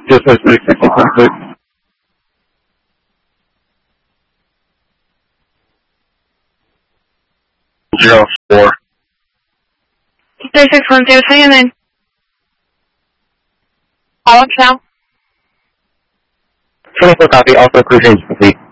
Just a 666. 04. 3610, say your name. Alex now. 24 copy, also cruise complete.